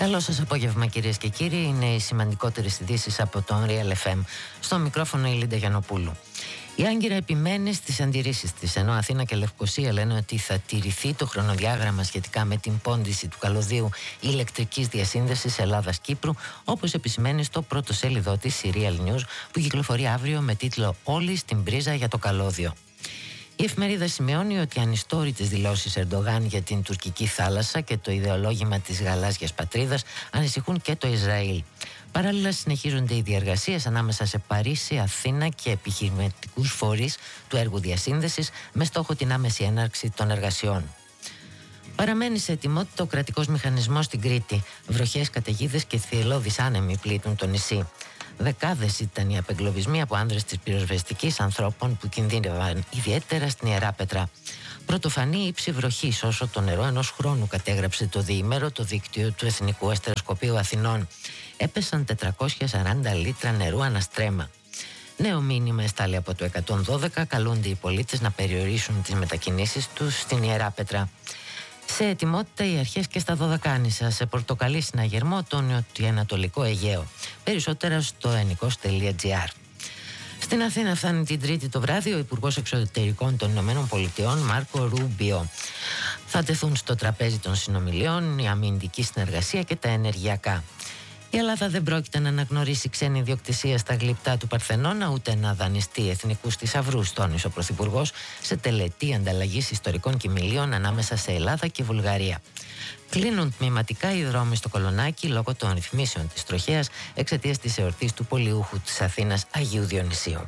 Καλό σας απόγευμα, κυρίες και κύριοι. Είναι οι σημαντικότερες ειδήσεις από τον Real FM. Στο μικρόφωνο η Λίντα Γιαννοπούλου. Η Άγκυρα επιμένει στις αντιρρήσεις της, ενώ Αθήνα και Λευκοσία λένε ότι θα τηρηθεί το χρονοδιάγραμμα σχετικά με την πόντιση του καλωδίου ηλεκτρικής διασύνδεσης Ελλάδας-Κύπρου, όπως επισημαίνει στο πρώτο σέλιδό της η Real News, που κυκλοφορεί αύριο με τίτλο «Όλοι στην πρίζα για το καλώδιο». Η εφημερίδα σημειώνει ότι οι ανιστόρητες δηλώσεις Ερντογάν για την τουρκική θάλασσα και το ιδεολόγημα της γαλάζιας πατρίδας ανησυχούν και το Ισραήλ. Παράλληλα, συνεχίζονται οι διεργασίες ανάμεσα σε Παρίσι, Αθήνα και επιχειρηματικούς φορείς του έργου διασύνδεσης με στόχο την άμεση έναρξη των εργασιών. Παραμένει σε ετοιμότητα ο κρατικός μηχανισμός στην Κρήτη. Βροχές, καταιγίδες και θυελλώδεις άνεμοι πλήττουν το νησί. Δεκάδες ήταν οι απεγκλωβισμοί από άνδρες της πυροσβεστικής ανθρώπων που κινδύνευαν ιδιαίτερα στην Ιεράπετρα. Πρωτοφανή ύψη βροχής όσο το νερό ενός χρόνου, κατέγραψε το διήμερο το δίκτυο του Εθνικού Αστεροσκοπείου Αθηνών. Έπεσαν 440 λίτρα νερού αναστρέμα. Νέο μήνυμα εστάλει από το 112, καλούνται οι πολίτες να περιορίσουν τις μετακινήσεις τους στην Ιεράπετρα. Σε ετοιμότητα οι αρχές και στα Δωδεκάνησα, σε πορτοκαλί συναγερμό το νοτιοανατολικό Αιγαίο. Περισσότερα στο ennikos.gr. Στην Αθήνα φτάνει την Τρίτη το βράδυ ο Υπουργός Εξωτερικών των ΗΠΑ, Μάρκο Ρούμπιο. Θα τεθούν στο τραπέζι των συνομιλιών η αμυντική συνεργασία και τα ενεργειακά. Η Ελλάδα δεν πρόκειται να αναγνωρίσει ξένη ιδιοκτησία στα γλυπτά του Παρθενώνα, ούτε να δανειστεί εθνικούς θησαυρούς, τόνισε ο Πρωθυπουργός σε τελετή ανταλλαγής ιστορικών κοιμηλίων ανάμεσα σε Ελλάδα και Βουλγαρία. Κλείνουν τμηματικά οι δρόμοι στο Κολονάκι λόγω των ρυθμίσεων της τροχέας εξαιτίας της εορτής του πολιούχου της Αθήνας Αγίου Διονυσίου.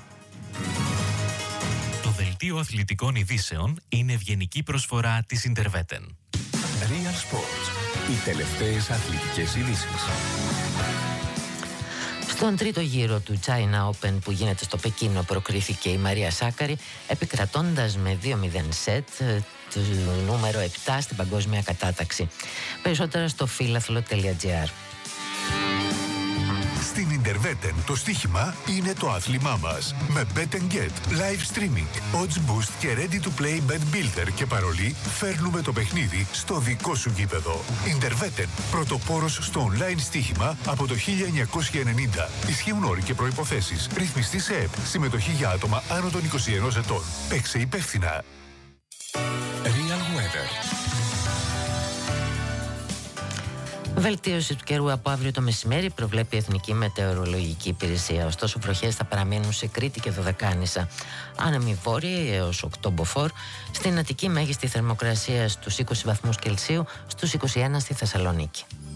Το δελτίο αθλητικών ειδήσεων είναι ευγενική προσφορά της Interveten. Real Sports. Οι τελευταίες αθλητικές ειδήσεις. Στον τρίτο γύρο του China Open που γίνεται στο Πεκίνο προκρίθηκε η Μαρία Σάκαρη, επικρατώντας με 2-0 σετ το νούμερο 7 στην παγκόσμια κατάταξη. Περισσότερα στο philathlon.gr. Στην Interveten το στοίχημα είναι το άθλημά μας. Με Bet & Get, live streaming, odds boost και ready to play bet builder και παρολί, φέρνουμε το παιχνίδι στο δικό σου γήπεδο. Interveten, πρωτοπόρος στο online στοίχημα από το 1990. Ισχύουν όροι και προϋποθέσεις. Ρυθμιστή σε ΕΠ. Συμμετοχή για άτομα άνω των 21 ετών. Παίξε υπεύθυνα. Real Weather. Βελτίωση του καιρού από αύριο το μεσημέρι προβλέπει η Εθνική Μετεωρολογική Υπηρεσία. Ωστόσο, βροχές θα παραμείνουν σε Κρήτη και Δωδεκάνησα. Άνεμοι βόρειοι έως 8 μποφόρ. Στην Αττική μέγιστη θερμοκρασία στους 20 βαθμούς Κελσίου, στους 21 στη Θεσσαλονίκη.